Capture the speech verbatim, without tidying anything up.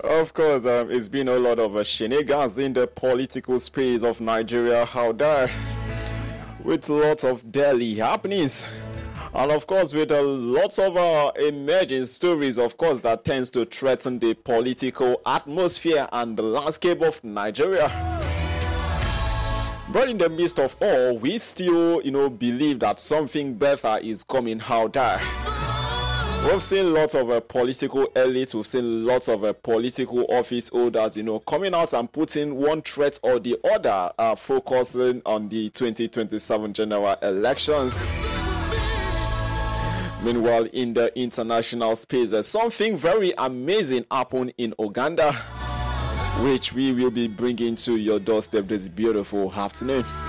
Of course, um, it's been a lot of uh, shenanigans in the political space of Nigeria out there, with lots of daily happenings. And of course, with a lot of uh, emerging stories, of course, that tends to threaten the political atmosphere and the landscape of Nigeria. But in the midst of all, we still, you know, believe that something better is coming out there. We've seen lots of uh, political elites, we've seen lots of uh, political office holders, you know, coming out and putting one threat or the other, uh, focusing on the twenty twenty-seven general elections. Meanwhile, in the international space, there's something very amazing happened in Uganda, which we will be bringing to your doorstep this beautiful afternoon.